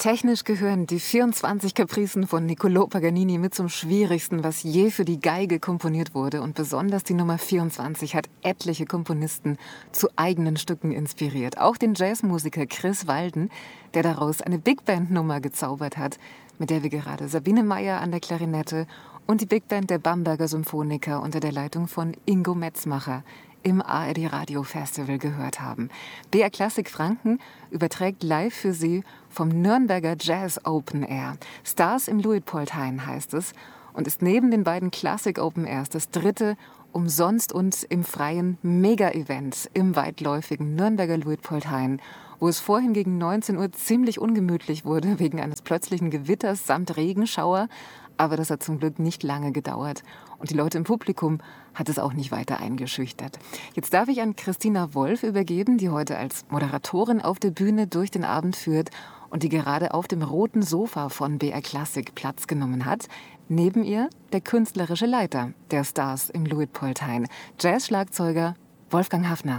Technisch gehören die 24 Capricen von Niccolò Paganini mit zum Schwierigsten, was je für die Geige komponiert wurde. Und besonders die Nummer 24 hat etliche Komponisten zu eigenen Stücken inspiriert. Auch den Jazzmusiker Chris Walden, der daraus eine Big-Band-Nummer gezaubert hat, mit der wir gerade Sabine Meyer an der Klarinette und die Big-Band der Bamberger Symphoniker unter der Leitung von Ingo Metzmacher im ARD Radio Festival gehört haben. BR Klassik Franken überträgt live für Sie vom Nürnberger Jazz Open Air. Stars im Luitpoldhain heißt es und ist neben den beiden Classic Open Airs das dritte umsonst und im freien Mega-Event im weitläufigen Nürnberger Luitpoldhain, wo es vorhin gegen 19 Uhr ziemlich ungemütlich wurde wegen eines plötzlichen Gewitters samt Regenschauer. Aber das hat zum Glück nicht lange gedauert. Und die Leute im Publikum hat es auch nicht weiter eingeschüchtert. Jetzt darf ich an Christina Wolf übergeben, die heute als Moderatorin auf der Bühne durch den Abend führt und die gerade auf dem roten Sofa von BR Klassik Platz genommen hat. Neben ihr der künstlerische Leiter der Stars im Luitpoldhain, Jazz-Schlagzeuger Wolfgang Haffner.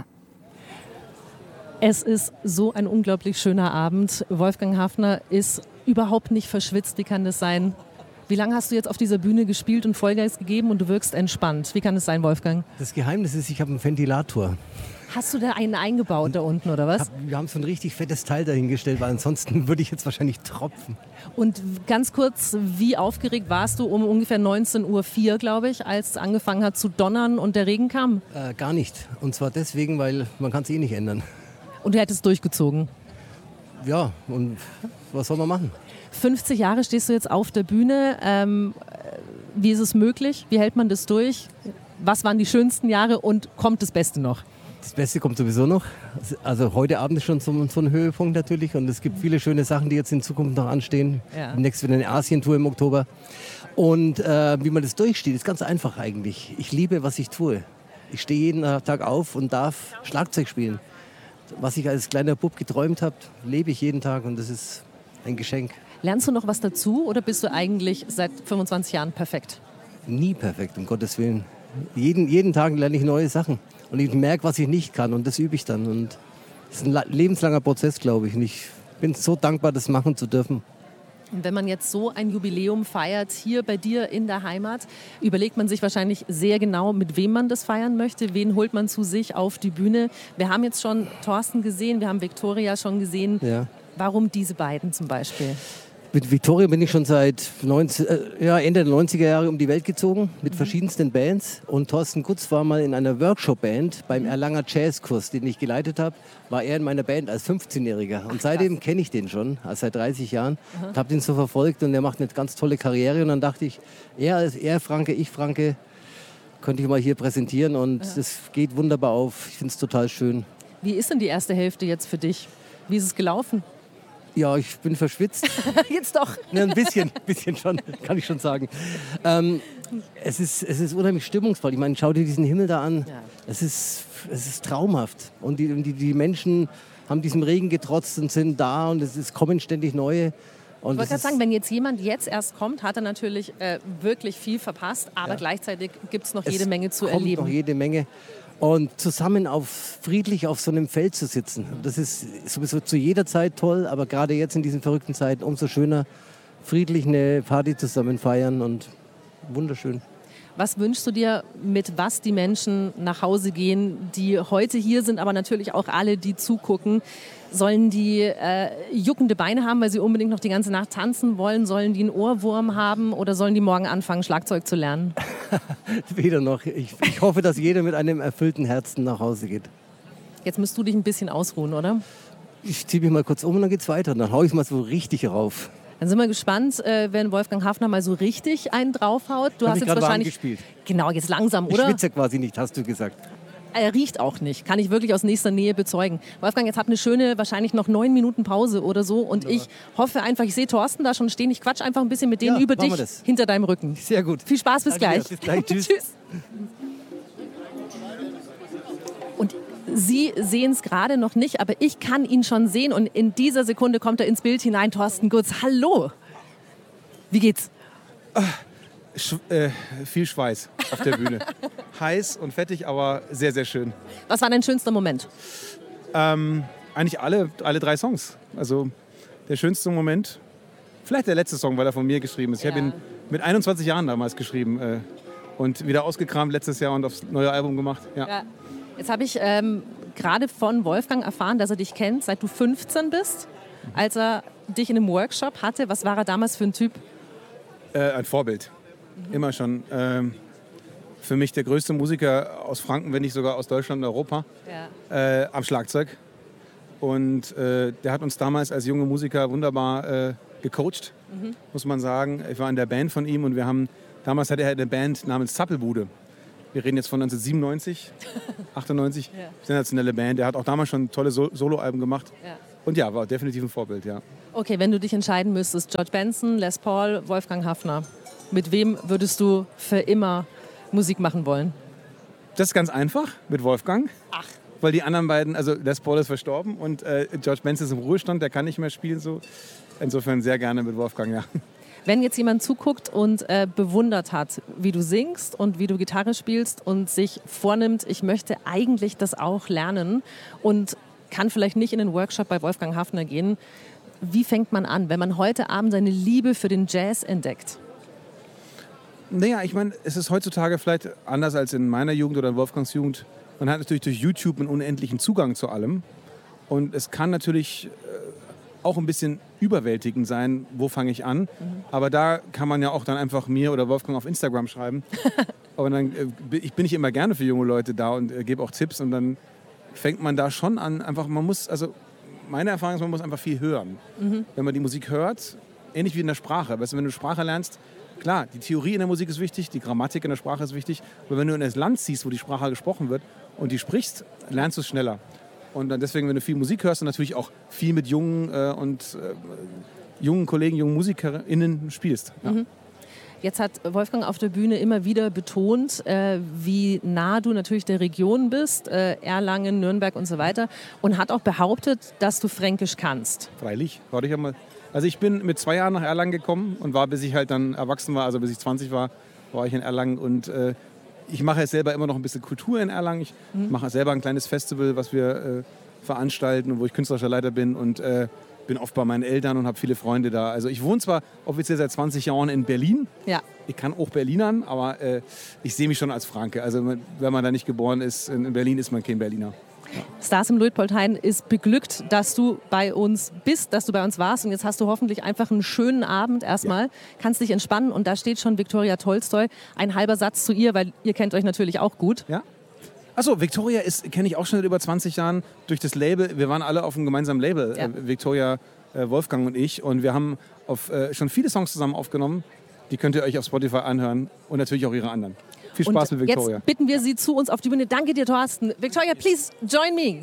Es ist so ein unglaublich schöner Abend. Wolfgang Haffner ist überhaupt nicht verschwitzt. Wie kann das sein? Wie lange hast du jetzt auf dieser Bühne gespielt und Vollgas gegeben und du wirkst entspannt? Wie kann es sein, Wolfgang? Das Geheimnis ist, ich habe einen Ventilator. Hast du da einen eingebaut da unten, oder was? Wir haben so ein richtig fettes Teil dahingestellt, weil ansonsten würde ich jetzt wahrscheinlich tropfen. Und ganz kurz, wie aufgeregt warst du um ungefähr 19.04 Uhr, glaube ich, als es angefangen hat zu donnern und der Regen kam? Gar nicht. Und zwar deswegen, weil man kann es eh nicht ändern. Und du hättest durchgezogen? Ja, und was soll man machen? 50 Jahre stehst du jetzt auf der Bühne. Wie ist es möglich? Wie hält man das durch? Was waren die schönsten Jahre und kommt das Beste noch? Das Beste kommt sowieso noch. Also heute Abend ist schon so ein Höhepunkt natürlich und es gibt viele schöne Sachen, die jetzt in Zukunft noch anstehen. Ja. Demnächst wieder eine Asientour im Oktober. Und wie man das durchsteht, ist ganz einfach eigentlich. Ich liebe, was ich tue. Ich stehe jeden Tag auf und darf Schlagzeug spielen. Was ich als kleiner Bub geträumt habe, lebe ich jeden Tag und das ist ein Geschenk. Lernst du noch was dazu oder bist du eigentlich seit 25 Jahren perfekt? Nie perfekt, um Gottes Willen. Jeden Tag lerne ich neue Sachen. Und ich merke, was ich nicht kann und das übe ich dann. Und das ist ein lebenslanger Prozess, glaube ich. Und ich bin so dankbar, das machen zu dürfen. Und wenn man jetzt so ein Jubiläum feiert, hier bei dir in der Heimat, überlegt man sich wahrscheinlich sehr genau, mit wem man das feiern möchte. Wen holt man zu sich auf die Bühne? Wir haben jetzt schon Thorsten gesehen, wir haben Viktoria schon gesehen. Ja. Warum diese beiden zum Beispiel? Mit Viktoria bin ich schon seit Ende der 90er Jahre um die Welt gezogen, mit verschiedensten Bands. Und Thorsten Gutz war mal in einer Workshop-Band beim Erlanger Jazzkurs, den ich geleitet habe, war er in meiner Band als 15-Jähriger. Und seitdem kenne ich den schon, also seit 30 Jahren. Und habe den so verfolgt und er macht eine ganz tolle Karriere. Und dann dachte ich, er Franke, ich Franke, könnte ich mal hier präsentieren. Und das geht wunderbar auf. Ich finde es total schön. Wie ist denn die erste Hälfte jetzt für dich? Wie ist es gelaufen? Ja, ich bin verschwitzt. Jetzt doch. Ja, ein bisschen schon, kann ich schon sagen. Es ist unheimlich stimmungsvoll. Ich meine, schau dir diesen Himmel da an. Ja. Es ist traumhaft. Und die Menschen haben diesem Regen getrotzt und sind da und es kommen ständig neue. Und ich wollte gerade sagen, wenn jetzt jemand jetzt erst kommt, hat er natürlich wirklich viel verpasst, aber gleichzeitig gibt es noch jede Menge zu erleben. Es kommt noch jede Menge. Und zusammen friedlich auf so einem Feld zu sitzen, das ist sowieso zu jeder Zeit toll, aber gerade jetzt in diesen verrückten Zeiten umso schöner, friedlich eine Party zusammen feiern und wunderschön. Was wünschst du dir, mit was die Menschen nach Hause gehen, die heute hier sind, aber natürlich auch alle, die zugucken? Sollen die juckende Beine haben, weil sie unbedingt noch die ganze Nacht tanzen wollen? Sollen die einen Ohrwurm haben oder sollen die morgen anfangen, Schlagzeug zu lernen? Weder noch. Ich hoffe, dass jeder mit einem erfüllten Herzen nach Hause geht. Jetzt musst du dich ein bisschen ausruhen, oder? Ich ziehe mich mal kurz um und dann geht's weiter. Dann haue ich mal so richtig rauf. Dann sind wir gespannt, wenn Wolfgang Haffner mal so richtig einen draufhaut. Du hast jetzt wahrscheinlich gespielt. Genau, jetzt langsam, oder? Ich schwitze quasi nicht, hast du gesagt. Er riecht auch nicht, kann ich wirklich aus nächster Nähe bezeugen. Wolfgang, jetzt habt eine schöne, wahrscheinlich noch 9 Minuten Pause oder so. Und ich hoffe einfach, ich sehe Thorsten da schon stehen. Ich quatsch einfach ein bisschen mit denen über dich hinter deinem Rücken. Sehr gut. Viel Spaß, bis gleich. Bis gleich, tschüss. Tschüss. Und Sie sehen es gerade noch nicht, aber ich kann ihn schon sehen. Und in dieser Sekunde kommt er ins Bild hinein. Thorsten Gutz, hallo. Wie geht's? Viel Schweiß auf der Bühne. Heiß und fettig, aber sehr, sehr schön. Was war dein schönster Moment? Eigentlich alle 3 Songs. Also der schönste Moment. Vielleicht der letzte Song, weil er von mir geschrieben ist. Ich habe ihn mit 21 Jahren damals geschrieben und wieder ausgekramt letztes Jahr und aufs neue Album gemacht. Ja. Jetzt habe ich gerade von Wolfgang erfahren, dass er dich kennt, seit du 15 bist, als er dich in einem Workshop hatte. Was war er damals für ein Typ? Ein Vorbild, immer schon. Für mich der größte Musiker aus Franken, wenn nicht sogar aus Deutschland und Europa, am Schlagzeug. Und der hat uns damals als junge Musiker wunderbar gecoacht, muss man sagen. Ich war in der Band von ihm und damals hatte er eine Band namens Zappelbude. Wir reden jetzt von 1997, 98, sensationelle Band. Er hat auch damals schon tolle Soloalben gemacht. Ja. Und ja, war definitiv ein Vorbild, ja. Okay, wenn du dich entscheiden müsstest, George Benson, Les Paul, Wolfgang Haffner, mit wem würdest du für immer Musik machen wollen? Das ist ganz einfach, mit Wolfgang. Ach. Weil die anderen beiden, also Les Paul ist verstorben und George Benson ist im Ruhestand, der kann nicht mehr spielen. So. Insofern sehr gerne mit Wolfgang, ja. Wenn jetzt jemand zuguckt und bewundert hat, wie du singst und wie du Gitarre spielst und sich vornimmt, ich möchte eigentlich das auch lernen und kann vielleicht nicht in den Workshop bei Wolfgang Haffner gehen, wie fängt man an, wenn man heute Abend seine Liebe für den Jazz entdeckt? Naja, ich meine, es ist heutzutage vielleicht anders als in meiner Jugend oder in Wolfgangs Jugend. Man hat natürlich durch YouTube einen unendlichen Zugang zu allem. Und es kann natürlich auch ein bisschen überwältigend sein, wo fange ich an. Aber da kann man ja auch dann einfach mir oder Wolfgang auf Instagram schreiben. Aber dann bin ich immer gerne für junge Leute da und gebe auch Tipps. Und dann fängt man da schon an, einfach, meine Erfahrung ist, man muss einfach viel hören. Wenn man die Musik hört, ähnlich wie in der Sprache. Weißt du, wenn du Sprache lernst, klar, die Theorie in der Musik ist wichtig, die Grammatik in der Sprache ist wichtig. Aber wenn du in das Land ziehst, wo die Sprache gesprochen wird und die sprichst, lernst du es schneller. Und dann deswegen, wenn du viel Musik hörst und natürlich auch viel mit jungen Kollegen, jungen MusikerInnen spielst. Ja. Jetzt hat Wolfgang auf der Bühne immer wieder betont, wie nah du natürlich der Region bist, Erlangen, Nürnberg und so weiter. Und hat auch behauptet, dass du Fränkisch kannst. Freilich, warte ich einmal. Also ich bin mit 2 Jahren nach Erlangen gekommen und war, bis ich halt dann erwachsen war, also bis ich 20 war, war ich in Erlangen. Und ich mache jetzt selber immer noch ein bisschen Kultur in Erlangen. Ich mache selber ein kleines Festival, was wir veranstalten und wo ich künstlerischer Leiter bin. Und bin oft bei meinen Eltern und habe viele Freunde da. Also ich wohne zwar offiziell seit 20 Jahren in Berlin. Ja. Ich kann auch Berlinern, aber ich sehe mich schon als Franke. Also wenn man da nicht geboren ist, in Berlin ist man kein Berliner. Ja. Stars im Luitpoldhain ist beglückt, dass du bei uns bist, dass du bei uns warst. Und jetzt hast du hoffentlich einfach einen schönen Abend erstmal. Ja. Kannst dich entspannen. Und da steht schon Viktoria Tolstoi. Ein halber Satz zu ihr, weil ihr kennt euch natürlich auch gut. Ja. Achso, Viktoria kenne ich auch schon seit über 20 Jahren durch das Label. Wir waren alle auf einem gemeinsamen Label, Viktoria, Wolfgang und ich. Und wir haben schon viele Songs zusammen aufgenommen. Die könnt ihr euch auf Spotify anhören und natürlich auch ihre anderen. Viel Spaß mit Viktoria. Jetzt bitten wir sie zu uns auf die Bühne. Danke dir, Thorsten. Viktoria, please join me.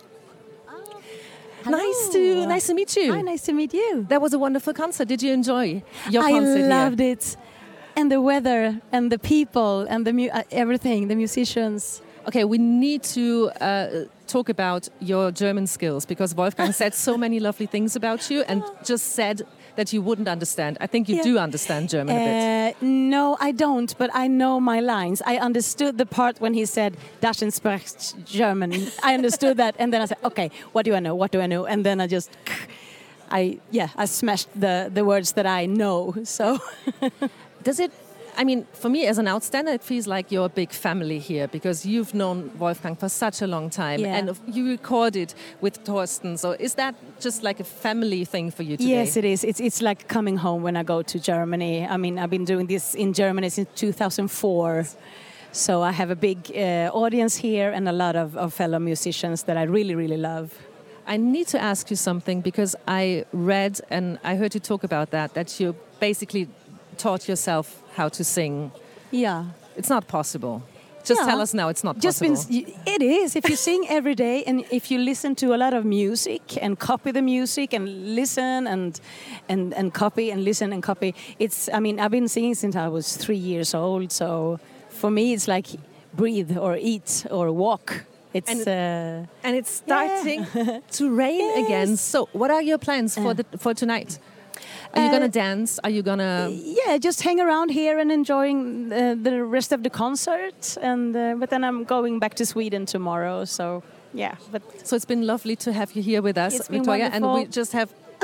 Nice to meet you. Hi, nice to meet you. That was a wonderful concert. Did you enjoy your concert here? I loved it. And the weather and the people and everything, the musicians. Okay, we need to talk about your German skills because Wolfgang said so many lovely things about you and just said that you wouldn't understand. I think you do understand German a bit. No, I don't, but I know my lines. I understood the part when he said, "Daschen spricht German." I understood that, and then I said, okay, what do I know? What do I know? And then I smashed the words that I know, so... Does it... I mean, for me as an outsider, it feels like you're a big family here because you've known Wolfgang for such a long time and you recorded with Thorsten. So is that just like a family thing for you today? Yes, it is. It's like coming home when I go to Germany. I mean, I've been doing this in Germany since 2004. So I have a big audience here and a lot of fellow musicians that I really, really love. I need to ask you something because I read and I heard you talk about that you basically taught yourself how to sing. Yeah. It's not possible. Just tell us now it's not possible. It is. If you sing every day and if you listen to a lot of music and copy the music and listen and copy and listen and copy. I've been singing since I was 3 years old. So for me, it's like breathe or eat or walk. And it's starting to rain again. So what are your plans for tonight? Are you going to dance? Are you going to... Yeah, just hang around here and enjoying the rest of the concert. But then I'm going back to Sweden tomorrow, so yeah. So it's been lovely to have you here with us, Victoria. And we just have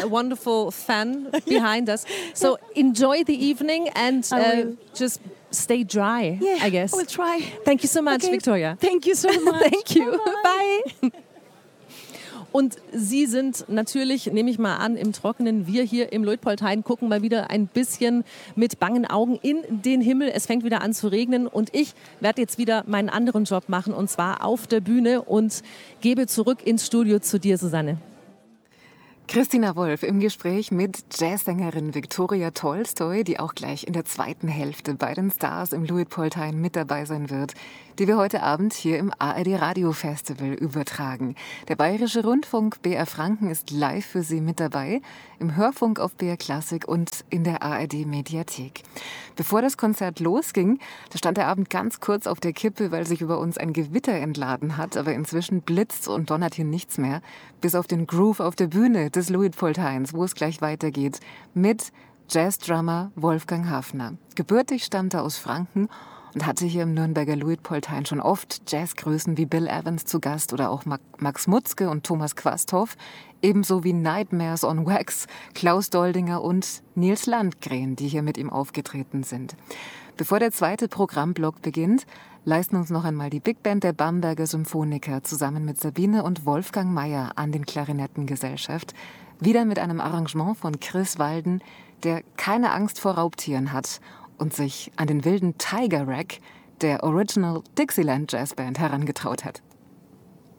a wonderful fan behind us. So enjoy the evening and just stay dry, I guess. I will try. Thank you so much, Victoria. Thank you so much. Thank you. Bye. Bye. Und Sie sind natürlich, nehme ich mal an, im Trockenen. Wir hier im Luitpoldhain gucken mal wieder ein bisschen mit bangen Augen in den Himmel. Es fängt wieder an zu regnen und ich werde jetzt wieder meinen anderen Job machen, und zwar auf der Bühne, und gebe zurück ins Studio zu dir, Susanne. Christina Wolf im Gespräch mit Jazzsängerin Viktoria Tolstoi, die auch gleich in der zweiten Hälfte bei den Stars im Luitpoldhain mit dabei sein wird, die wir heute Abend hier im ARD Radio Festival übertragen. Der Bayerische Rundfunk BR Franken ist live für Sie mit dabei, im Hörfunk auf BR Klassik und in der ARD Mediathek. Bevor das Konzert losging, da stand der Abend ganz kurz auf der Kippe, weil sich über uns ein Gewitter entladen hat, aber inzwischen blitzt und donnert hier nichts mehr, bis auf den Groove auf der Bühne des Luitpoldhains, wo es gleich weitergeht, mit Jazzdrummer Wolfgang Hafner. Gebürtig stammt er aus Franken und hatte hier im Nürnberger Luitpoldhain schon oft Jazzgrößen wie Bill Evans zu Gast oder auch Max Mutzke und Thomas Quasthoff, ebenso wie Nightmares on Wax, Klaus Doldinger und Nils Landgren, die hier mit ihm aufgetreten sind. Bevor der zweite Programmblock beginnt, leisten uns noch einmal die Big Band der Bamberger Symphoniker zusammen mit Sabine und Wolfgang Mayer an den Klarinetten Gesellschaft, wieder mit einem Arrangement von Chris Walden, der keine Angst vor Raubtieren hat und sich an den wilden Tiger Rack der Original Dixieland Jazzband herangetraut hat.